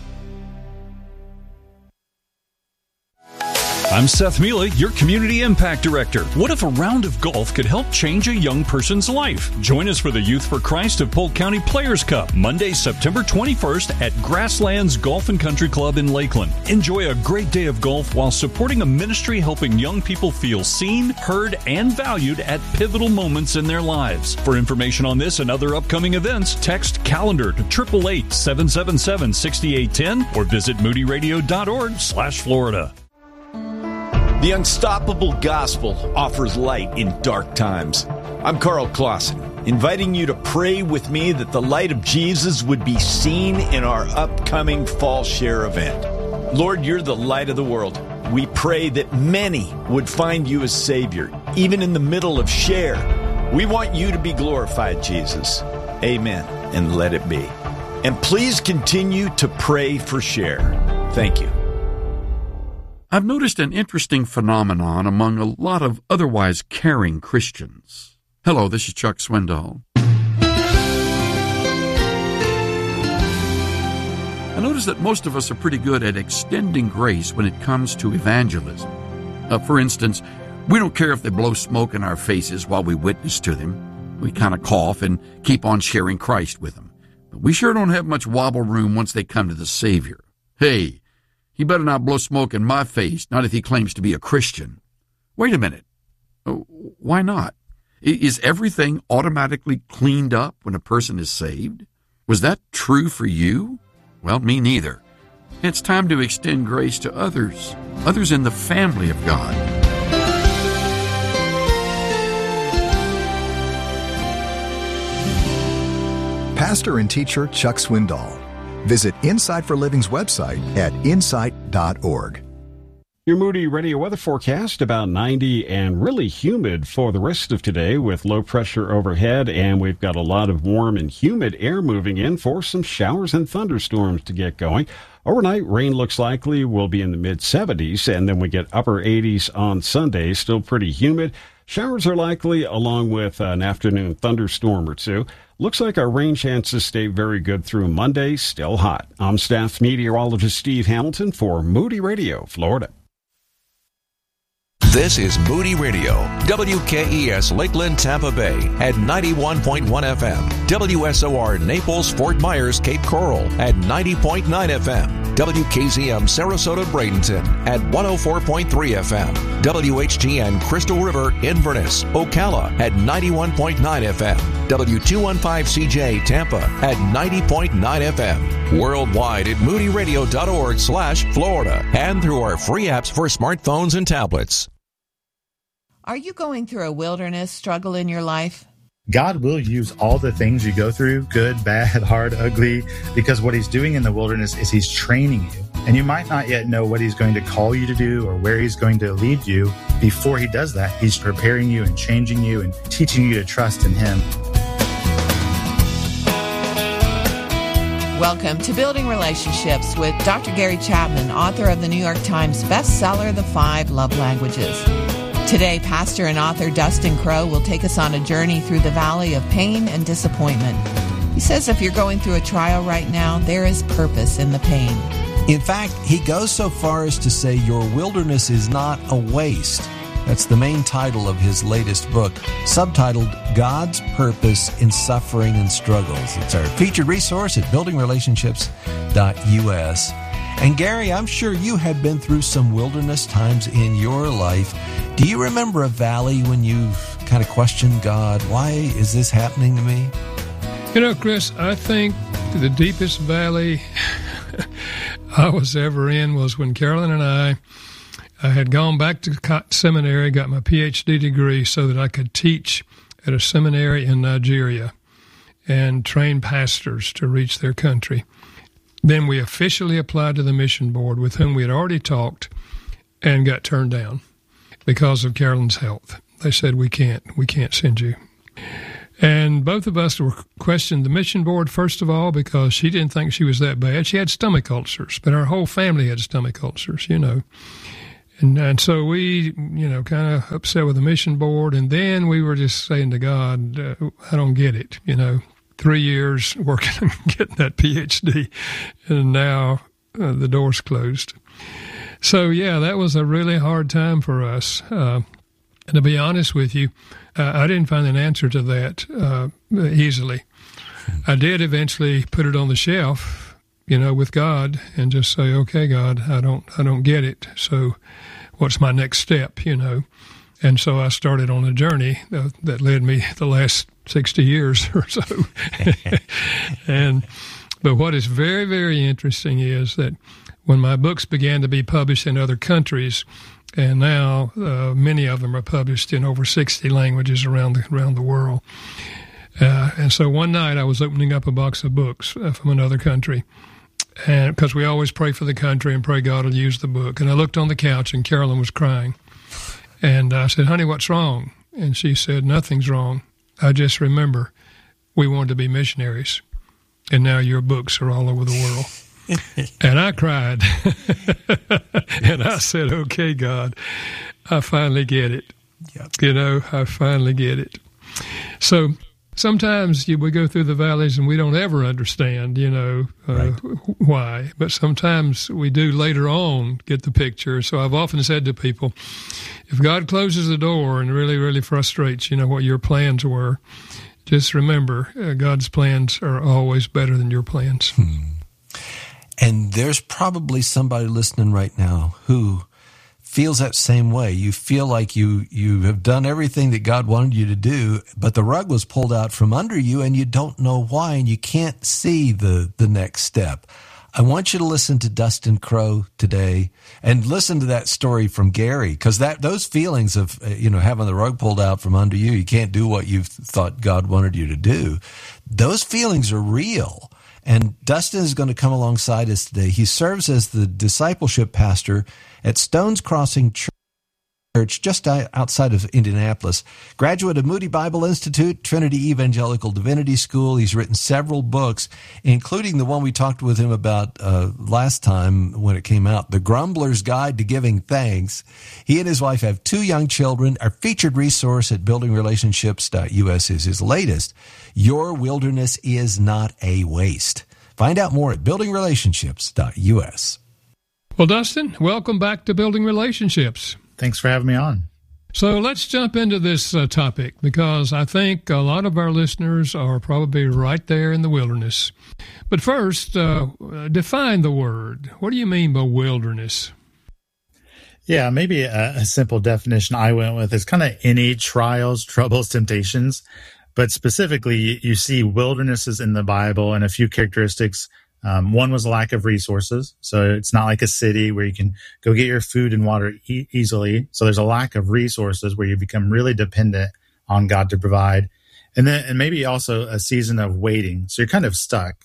Speaker 20: I'm Seth Mealy, your Community Impact Director. What if a round of golf could help change a young person's life? Join us for the Youth for Christ of Polk County Players Cup, Monday, September 21st at Grasslands Golf and Country Club in Lakeland. Enjoy a great day of golf while supporting a ministry helping young people feel seen, heard, and valued at pivotal moments in their lives. For information on this and other upcoming events, text calendar to 888-777-6810 or visit moodyradio.org/Florida.
Speaker 21: The unstoppable gospel offers light in dark times. I'm Carl Clausen, inviting you to pray with me that the light of Jesus would be seen in our upcoming Fall Share event. Lord, you're the light of the world. We pray that many would find you as Savior, even in the middle of Share. We want you to be glorified, Jesus. Amen, and let it be. And please continue to pray for Share. Thank you.
Speaker 22: I've noticed an interesting phenomenon among a lot of otherwise caring Christians. Hello, this is Chuck Swindoll. I notice that most of us are pretty good at extending grace when it comes to evangelism. For instance, we don't care if they blow smoke in our faces while we witness to them. We kind of cough and keep on sharing Christ with them. But we sure don't have much wobble room once they come to the Savior. Hey, he better not blow smoke in my face, not if he claims to be a Christian. Wait a minute. Why not? Is everything automatically cleaned up when a person is saved? Was that true for you? Well, me neither. It's time to extend grace to others in the family of God.
Speaker 23: Pastor and teacher Chuck Swindoll. Visit Insight for Living's website at insight.org.
Speaker 24: Your Moody Radio weather forecast, about 90 and really humid for the rest of today with low pressure overhead, and we've got a lot of warm and humid air moving in for some showers and thunderstorms to get going. Overnight, rain looks likely will be in the mid-70s, and then we get upper 80s on Sunday, still pretty humid. Showers are likely along with an afternoon thunderstorm or two. Looks like our rain chances stay very good through Monday, still hot. I'm staff meteorologist Steve Hamilton for Moody Radio, Florida.
Speaker 16: This is Moody Radio, WKES Lakeland, Tampa Bay at 91.1 FM, WSOR Naples, Fort Myers, Cape Coral at 90.9 FM, WKZM Sarasota, Bradenton at 104.3 FM, WHTN Crystal River, Inverness, Ocala at 91.9 FM, W215CJ Tampa at 90.9 FM, worldwide at moodyradio.org/Florida, and through our free apps for smartphones and tablets.
Speaker 25: Are you going through a wilderness struggle in your life?
Speaker 26: God will use all the things you go through, good, bad, hard, ugly, because what he's doing in the wilderness is he's training you. And you might not yet know what he's going to call you to do or where he's going to lead you. Before he does that, he's preparing you and changing you and teaching you to trust in him.
Speaker 25: Welcome to Building Relationships with Dr. Gary Chapman, author of the New York Times bestseller, The 5 Love Languages. Today, pastor and author Dustin Crowe will take us on a journey through the valley of pain and disappointment. He says if you're going through a trial right now, there is purpose in the pain.
Speaker 15: In fact, he goes so far as to say your wilderness is not a waste. That's the main title of his latest book, subtitled God's Purpose in Suffering and Struggles. It's our featured resource at buildingrelationships.us. And Gary, I'm sure you have been through some wilderness times in your life. Do you remember a valley when you kind of questioned God? Why is this happening to me?
Speaker 4: You know, Chris, I think the deepest valley I was ever in was when Carolyn and I had gone back to seminary, got my PhD degree so that I could teach at a seminary in Nigeria and train pastors to reach their country. Then we officially applied to the mission board with whom we had already talked and got turned down because of Carolyn's health. They said, we can't send you. And both of us were questioned the mission board, first of all, because she didn't think she was that bad. She had stomach ulcers, but our whole family had stomach ulcers, you know. And so we, you know, kind of upset with the mission board. And then we were just saying to God, I don't get it, you know. 3 years working and getting that PhD, and now the door's closed. So, yeah, that was a really hard time for us. And to be honest with you, I didn't find an answer to that easily. I did eventually put it on the shelf, you know, with God, and just say, okay, God, I don't get it. So what's my next step, you know? And so I started on a journey that led me the last 60 years or so. But what is very, very interesting is that when my books began to be published in other countries, and now many of them are published in over 60 languages around the world. And so one night I was opening up a box of books from another country, and because we always pray for the country and pray God will use the book. And I looked on the couch, and Carolyn was crying. And I said, honey, what's wrong? And she said, nothing's wrong. I just remember we wanted to be missionaries, and now your books are all over the world. And I cried. And I said, okay, God, I finally get it. Yep. You know, I finally get it. So sometimes we go through the valleys and we don't ever understand, you know, why. But sometimes we do later on get the picture. So I've often said to people, if God closes the door and really, really frustrates, you know, what your plans were, just remember, God's plans are always better than your plans.
Speaker 15: And there's probably somebody listening right now who feels that same way. You feel like you have done everything that God wanted you to do, but the rug was pulled out from under you and you don't know why, and you can't see the next step. I want you to listen to Dustin Crowe today and listen to that story from Gary, because those feelings of, you know, having the rug pulled out from under you, you can't do what you thought God wanted you to do. Those feelings are real. And Dustin is going to come alongside us today. He serves as the discipleship pastor at Stones Crossing Church just outside of Indianapolis. Graduate of Moody Bible Institute, Trinity Evangelical Divinity School. He's written several books, including the one we talked with him about last time when it came out, The Grumbler's Guide to Giving Thanks. He and his wife have 2 young children. Our featured resource at buildingrelationships.us is his latest, Your Wilderness is Not a Waste. Find out more at buildingrelationships.us.
Speaker 4: Well, Dustin, welcome back to Building Relationships.
Speaker 26: Thanks for having me on.
Speaker 4: So let's jump into this topic, because I think a lot of our listeners are probably right there in the wilderness. But first, define the word. What do you mean by wilderness?
Speaker 26: Yeah, maybe a simple definition I went with is kind of any trials, troubles, temptations. But specifically, you see wildernesses in the Bible and a few characteristics. One was lack of resources. So it's not like a city where you can go get your food and water easily. So there's a lack of resources where you become really dependent on God to provide. And maybe also a season of waiting. So you're kind of stuck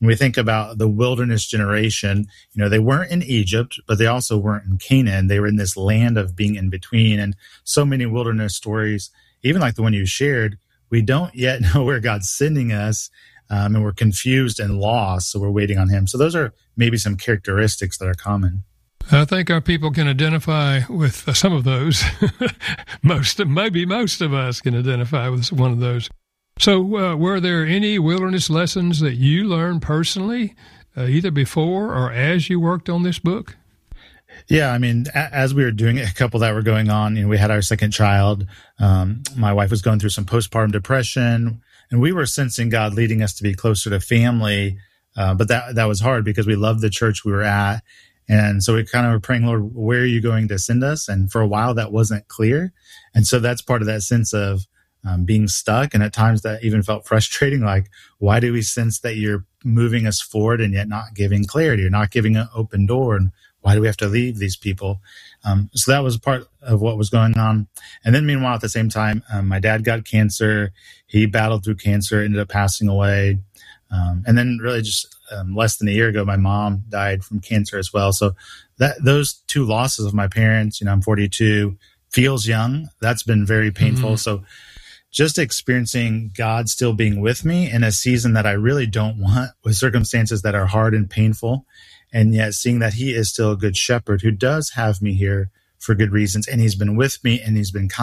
Speaker 26: when we think about the wilderness generation, they weren't in Egypt, but they also weren't in Canaan. They were in this land of being in between. And so many wilderness stories, even like the one you shared, we don't yet know where God's sending us, and we're confused and lost, so we're waiting on him. So those are maybe some characteristics that are common.
Speaker 4: I think our people can identify with some of those. Most of us can identify with one of those. So were there any wilderness lessons that you learned personally, either before or as you worked on this book?
Speaker 26: Yeah, I mean, as we were doing it, a couple that were going on, we had our second child. My wife was going through some postpartum depression, and we were sensing God leading us to be closer to family. But that was hard because we loved the church we were at. And so we kind of were praying, Lord, where are you going to send us? And for a while that wasn't clear. And so that's part of that sense of being stuck. And at times that even felt frustrating. Like, why do we sense that you're moving us forward and yet not giving clarity? You're not giving an open door. And why do we have to leave these people? So that was part of what was going on. And then meanwhile, at the same time, my dad got cancer. He battled through cancer, ended up passing away. And then really just less than a year ago, my mom died from cancer as well. So those two losses of my parents, I'm 42, feels young. That's been very painful. Mm-hmm. So just experiencing God still being with me in a season that I really don't want, with circumstances that are hard and painful, and yet seeing that he is still a good shepherd who does have me here for good reasons, and he's been with me and he's been